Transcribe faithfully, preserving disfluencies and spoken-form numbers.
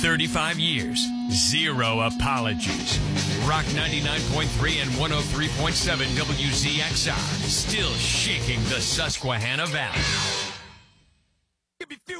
thirty-five years, zero apologies. Rock ninety-nine point three and one oh three point seven W Z X R, still shaking the Susquehanna Valley.